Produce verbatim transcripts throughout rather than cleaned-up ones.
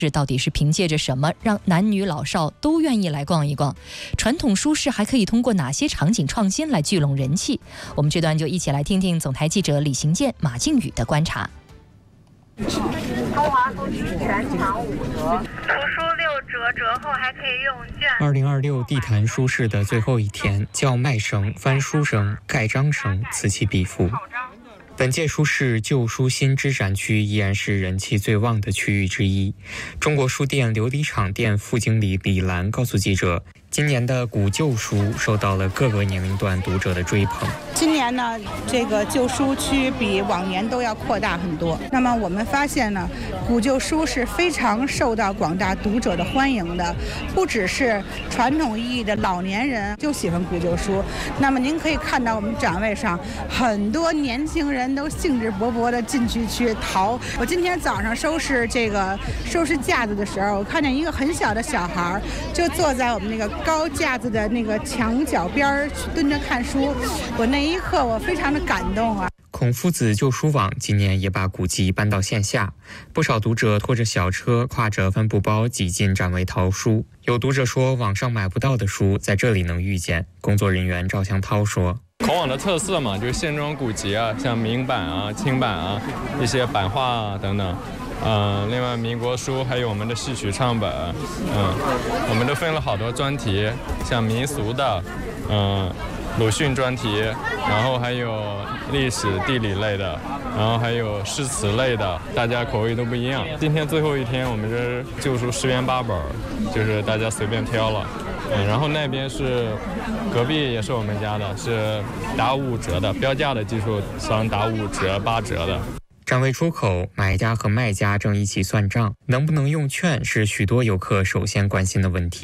这到底是凭借着什么让男女老少都愿意来逛一逛？传统书市还可以通过哪些场景创新来聚拢人气？我们这段就一起来听听总台记者李行健、马靖宇的观察。 中华书局全场五折，图书六折，折后还可以用券。 二零二六地坛书市的最后一天，叫卖声、翻书声、盖章声此起彼伏。本届书市旧书新知展区依然是人气最旺的区域之一。中国书店琉璃厂店副经理李兰告诉记者，今年的古旧书受到了各个年龄段读者的追捧。 今年呢，这个旧书区比往年都要扩大很多。那么我们发现呢，古旧书是非常受到广大读者的欢迎的，不只是传统意义的老年人就喜欢古旧书。那么您可以看到我们展位上很多年轻人都兴致勃勃地进去去淘。我今天早上收拾这个收拾架子的时候，我看见一个很小的小孩就坐在我们那个高架子的那个墙角边蹲着看书，我那一刻我非常的感动啊。 孔夫子旧书网今年也把古籍搬到线下，不少读者拖着小车，挎着帆布包挤进展位淘书。有读者说，网上买不到的书在这里能遇见。工作人员赵向涛说， 孔网的特色嘛，就是线装古籍啊，像明版啊、清版啊，一些版画啊等等。嗯，另外民国书还有我们的戏曲唱本，嗯，我们都分了好多专题，像民俗的，嗯，鲁迅专题，然后还有历史地理类的，然后还有诗词类的，大家口味都不一样。今天最后一天，我们这旧书十元八本，就是大家随便挑了。嗯，然后那边是隔壁也是我们家的，是打五折的，标价的基础上打五折、八折的。 展位出口，买家和卖家正一起算账，能不能用券是许多游客首先关心的问题。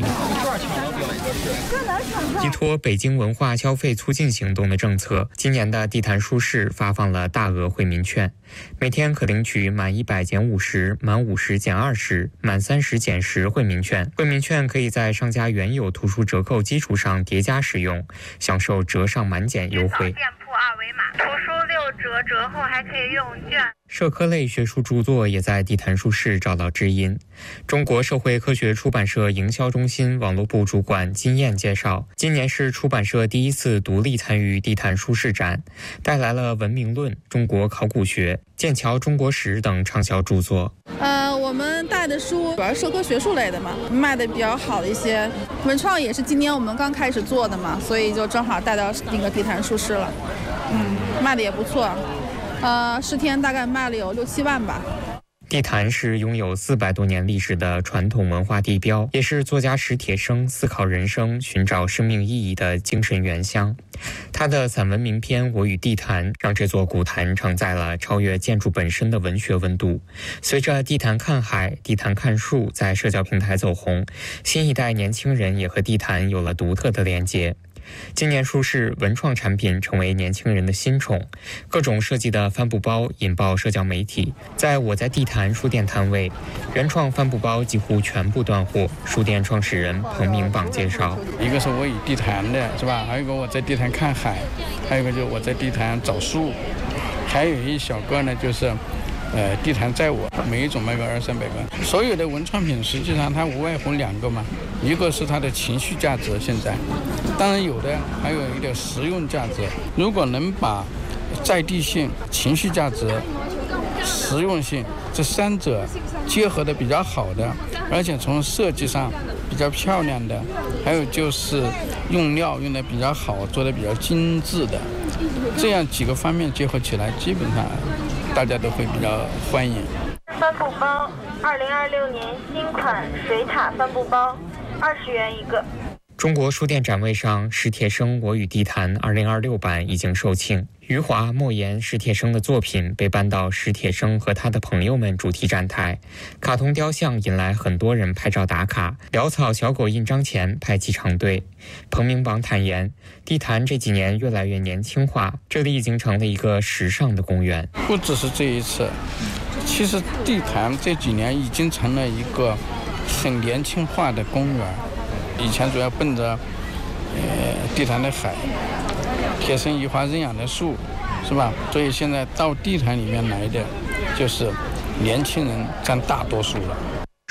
依托北京文化消费促进行动的政策，今年的地坛书市发放了大额惠民券，每天可领取满一百减五十、满五十减二十、满三十减十惠民券。惠民券可以在商家原有图书折扣基础上叠加使用，享受折上满减优惠。 店铺二维码，图书六折，折后还可以用券。 社科类学术著作也在地坛书市找到知音。中国社会科学出版社营销中心网络部主管金燕介绍，今年是出版社第一次独立参与地坛书市展，带来了《文明论》《中国考古学》《剑桥中国史》等畅销著作。 呃，我们带的书主要是社科学术类的嘛，卖的比较好的一些。文创也是今年我们刚开始做的嘛，所以就正好带到那个地坛书市了。嗯，卖的也不错。呃，十天大概卖了有六七万吧。 地坛是拥有四百多年历史的传统文化地标，也是作家史铁生思考人生、寻找生命意义的精神原乡。他的散文名篇《我与地坛》让这座古坛承载了超越建筑本身的文学温度。随着地坛看海、地坛看树在社交平台走红，新一代年轻人也和地坛有了独特的连结。今年书市文创产品成为年轻人的新宠，各种设计的帆布包引爆社交媒体。在我在地坛书店摊位，原创帆布包几乎全部断货。书店创始人彭明榜介绍， 一个是我与地坛的是吧，还有一个我在地坛看海，还有一个就是我在地坛找书，还有一小个呢就是呃，地坛在我，每一种卖个二三百个。所有的文创品实际上它无外乎两个嘛，一个是它的情绪价值，现在当然有的还有一点实用价值。如果能把在地性、情绪价值、实用性这三者结合的比较好的，而且从设计上比较漂亮的，还有就是用料用的比较好，做的比较精致的，这样几个方面结合起来，基本上大家都会比较欢迎。 帆布包，二零二六年新款水獭帆布包，二十元一个。 中国书店展位上，史铁生《我与地坛》二零二六版已经售罄。余华、莫言、史铁生的作品被搬到史铁生和他的朋友们主题展台，卡通雕像引来很多人拍照打卡，潦草小狗印章前排起长队。彭明榜坦言，地坛这几年越来越年轻化，这里已经成了一个时尚的公园。 不只是这一次，其实地坛这几年已经成了一个很年轻化的公园。以前主要奔着呃地坛的海、铁生移花认养的树，是吧？所以现在到地坛里面来的，就是年轻人占大多数了。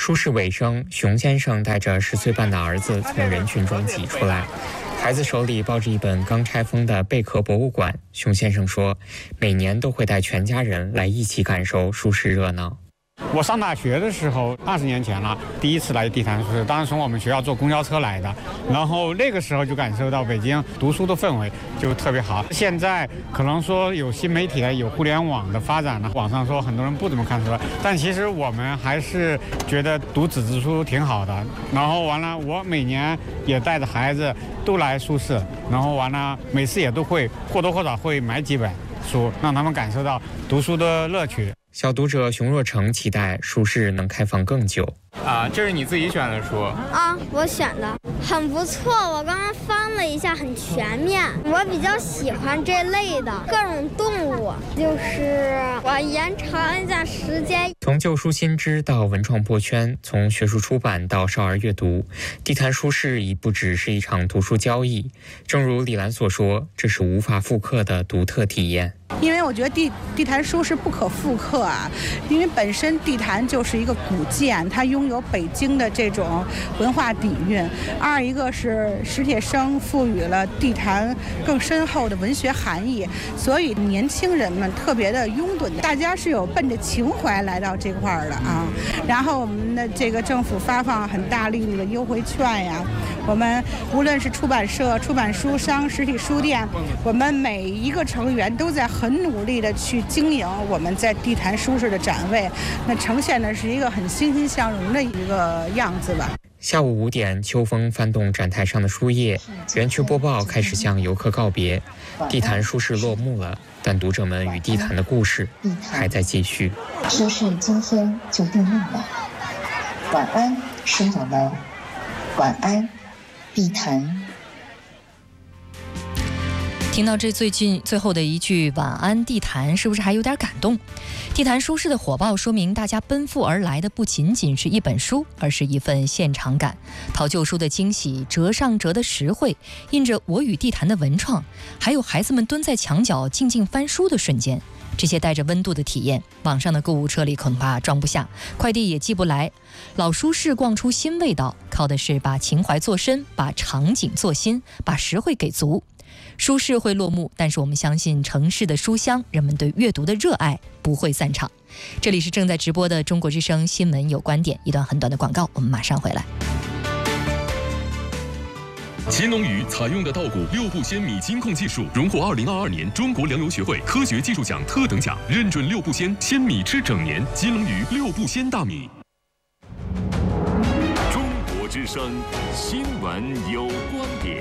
书市尾声，熊先生带着十岁半的儿子从人群中挤出来，孩子手里抱着一本刚拆封的贝壳博物馆。熊先生说，每年都会带全家人来一起感受书市热闹。 我上大学的时候，二十年前了，第一次来地坛书市，当时从我们学校坐公交车来的，然后那个时候就感受到北京读书的氛围就特别好。现在可能说有新媒体的，有互联网的发展了，网上说很多人不怎么看书了，但其实我们还是觉得读纸质书挺好的。然后完了，我每年也带着孩子都来书市，然后完了每次也都会或多或少会买几本书，让他们感受到读书的乐趣。 小读者熊若成期待书市能开放更久。 啊，这是你自己选的书啊？我选的，很不错。我刚刚翻了一下，很全面。我比较喜欢这类的各种动物，就是我延长一下时间。 从旧书新知到文创破圈，从学术出版到少儿阅读，地坛书市已不只是一场读书交易。正如李兰所说，这是无法复刻的独特体验。 因为我觉得地地坛书是不可复刻啊，因为本身地坛就是一个古建，它拥有北京的这种文化底蕴。二一个是史铁生赋予了地坛更深厚的文学含义，所以年轻人们特别的拥趸，大家是有奔着情怀来到这块儿的啊。然后我们的这个政府发放很大力度的优惠券呀，我们无论是出版社、出版书商、实体书店，我们每一个成员都在很努力的去经营我们在地坛书市的展位，那呈现的是一个很欣欣向荣的一个样子吧。 下午五点，秋风翻动展台上的书页，园区播报开始向游客告别。地坛书市落幕了，但读者们与地坛的故事还在继续。 书市今天就定论了。晚安，书友们。晚安，地坛。 听到这最近最后的一句晚安地坛，是不是还有点感动？地坛书市的火爆说明大家奔赴而来的不仅仅是一本书，而是一份现场感。淘旧书的惊喜，折上折的实惠，印着我与地坛的文创，还有孩子们蹲在墙角静静翻书的瞬间，这些带着温度的体验，网上的购物车里恐怕装不下，快递也寄不来。老书市逛出新味道，靠的是把情怀做深，把场景做新，把实惠给足。书市会落幕，但是我们相信城市的书香，人们对阅读的热爱不会散场。这里是正在直播的中国之声新闻有观点，一段很短的广告，我们马上回来。 乾隆鱼采用的稻谷六步鲜米金控技术，荣获二零二二年中国粮油学会科学技术奖特等奖，认准六步鲜，鲜米吃整年。乾隆鱼六步鲜大米。 中国之声新闻有观点。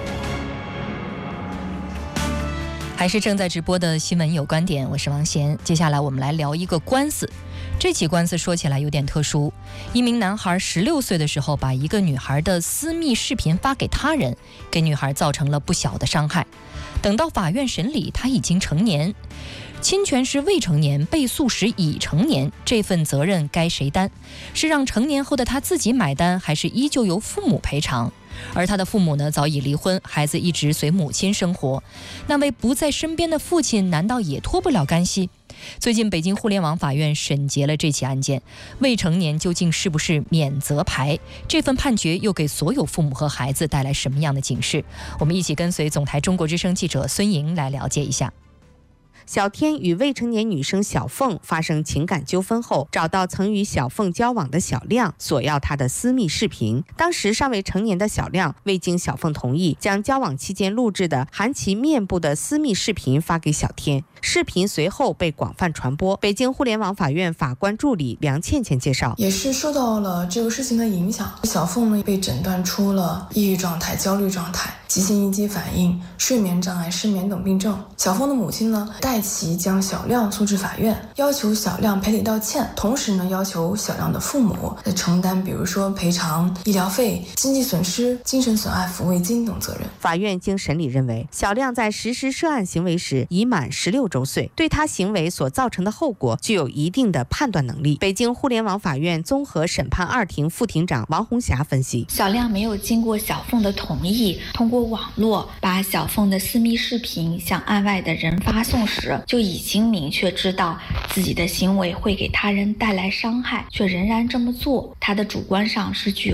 还是正在直播的新闻有观点，我是王贤。接下来我们来聊一个官司。这起官司说起来有点特殊，一名男孩十六岁的时候把一个女孩的私密视频发给他人，给女孩造成了不小的伤害。等到法院审理，他已经成年，侵权时未成年，被诉时已成年，这份责任该谁担？是让成年后的他自己买单，还是依旧由父母赔偿？而他的父母呢，早已离婚，孩子一直随母亲生活。那位不在身边的父亲，难道也脱不了干系？最近北京互联网法院审结了这起案件，未成年究竟是不是免责牌？这份判决又给所有父母和孩子带来什么样的警示？我们一起跟随总台中国之声记者孙莹来了解一下。 小天与未成年女生小凤发生情感纠纷后，找到曾与小凤交往的小亮，索要她的私密视频。当时尚未成年的小亮未经小凤同意，将交往期间录制的含其面部的私密视频发给小天。视频随后被广泛传播。北京互联网法院法官助理梁倩倩介绍， 也是受到了这个事情的影响，小凤呢被诊断出了抑郁状态、焦虑状态、急性应激反应、睡眠障碍、失眠等病症。小凤的母亲呢代其将小亮诉至法院，要求小亮赔礼道歉，同时呢要求小亮的父母承担比如说赔偿医疗费、经济损失、精神损害抚慰金等责任。 法院经审理认为，小亮在实施涉案行为时已满十六周岁，对他行为所造成的后果具有一定的判断能力。北京互联网法院综合审判二庭副庭长王红霞分析， 小亮没有经过小凤的同意，通过网络把小凤的私密视频向案外的人发送时，就已经明确知道自己的行为会给他人带来伤害，却仍然这么做，他的主观上是具有